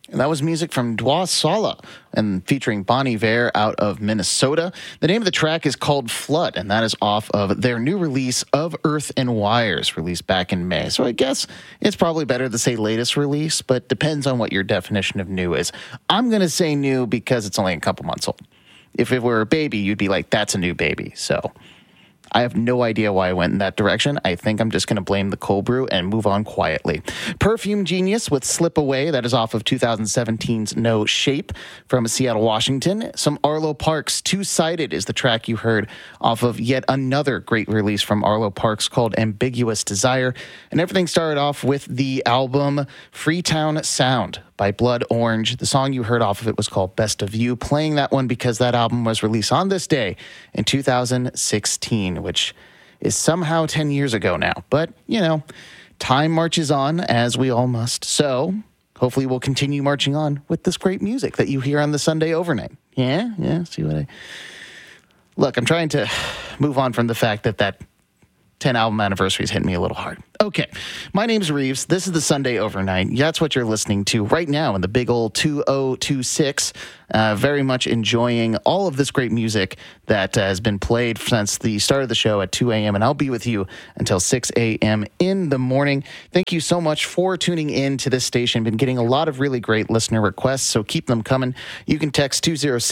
And that was music from Dwa Sala and featuring Bon Iver out of Minnesota. The name of the track is called Flood, and that is off of their new release of Earth and Wires, released back in May. So I guess it's probably better to say latest release, but depends on what your definition of new is. I'm going to say new because it's only a couple months old. If it were a baby, you'd be like, that's a new baby. So I have no idea why I went in that direction. I think I'm just going to blame the cold brew and move on quietly. Perfume Genius with Slip Away. That is off of 2017's No Shape from Seattle, Washington. Some Arlo Parks. Two-Sided is the track you heard off of yet another great release from Arlo Parks called Ambiguous Desire. And everything started off with the album Freetown Sound by Blood Orange. The song you heard off of it was called Best of You. Playing that one because that album was released on this day in 2016, which is somehow 10 years ago now. But, you know, time marches on, as we all must. So hopefully we'll continue marching on with this great music that you hear on the Sunday overnight. Yeah, see what I... Look, I'm trying to move on from the fact that 10 album anniversaries hit me a little hard. Okay, my name's Reeves. This is the Sunday Overnight. That's what you're listening to right now in the big old 2026. Very much enjoying all of this great music that has been played since the start of the show at 2 a.m., and I'll be with you until 6 a.m. in the morning. Thank you so much for tuning in to this station. Been getting a lot of really great listener requests, so keep them coming. You can text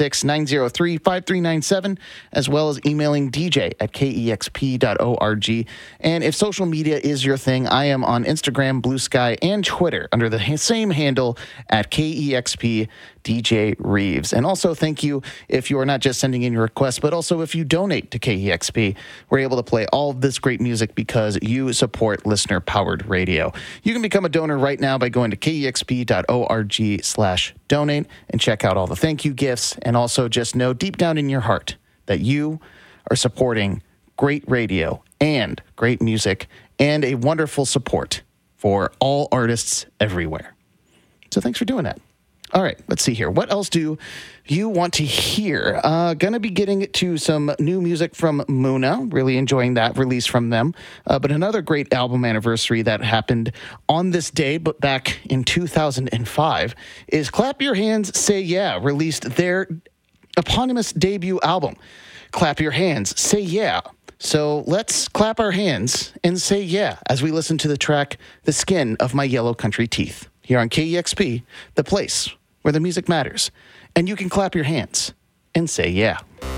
206-903-5397, as well as emailing dj@kexp.org. And if social media is your thing, I am on Instagram, Blue Sky, and Twitter under the same handle at KEXP DJ Reeves. And also thank you if you are not just sending in your requests, but also if you donate to KEXP. We're able to play all of this great music because you support listener-powered radio. You can become a donor right now by going to kexp.org/donate and check out all the thank you gifts. And also just know deep down in your heart that you are supporting great radio and great music and a wonderful support for all artists everywhere. So thanks for doing that. All right, let's see here. What else do you want to hear? Gonna be getting to some new music from Muna. Really enjoying that release from them. But another great album anniversary that happened on this day, but back in 2005, is Clap Your Hands, Say Yeah, released their eponymous debut album. Clap Your Hands, Say Yeah. So let's clap our hands and say yeah as we listen to the track The Skin of My Yellow Country Teeth here on KEXP, the place where the music matters. And you can clap your hands and say yeah.